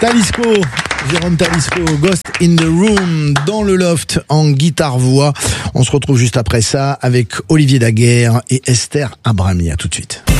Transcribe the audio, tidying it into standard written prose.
Talisco, Jérôme Talisco, Ghost in the Room, dans le loft, en guitare-voix. On se retrouve juste après ça avec Olivier Daguerre et Esther Abrami. À tout de suite.